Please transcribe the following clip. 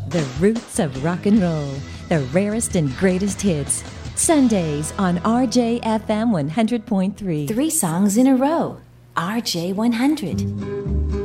The roots of rock and roll, the rarest and greatest hits. Sundays on RJFM 100.3. 3 songs in a row. RJ 100.